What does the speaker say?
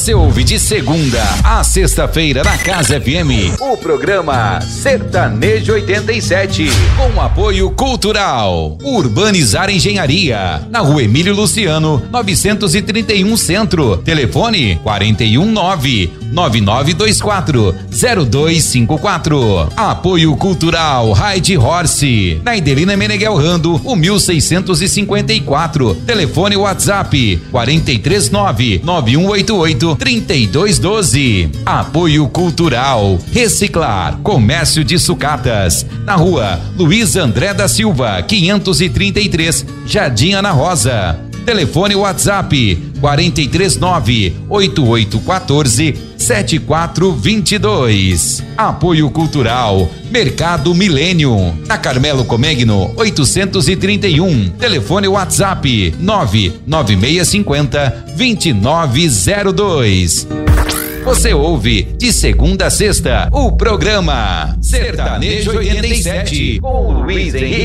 Você ouve de segunda a sexta-feira na Casa FM o programa Sertanejo 87, com apoio cultural Urbanizar Engenharia, na Rua Emílio Luciano, 931 Centro. Telefone 419-9924-0254. Apoio cultural Ride Horse, na Idelina Meneghel Rando, 1654. Telefone WhatsApp 439-9188-3212. Apoio cultural Reciclar Comércio de Sucatas, na Rua Luiz André da Silva, 533, Jardim Ana Rosa. Telefone WhatsApp 439-8814-7422. Apoio cultural Mercado Milênio, na Carmelo Comegno 831. Telefone WhatsApp 99650-2902. Você ouve de segunda a sexta o programa Sertanejo 87 com Luiz Henrique.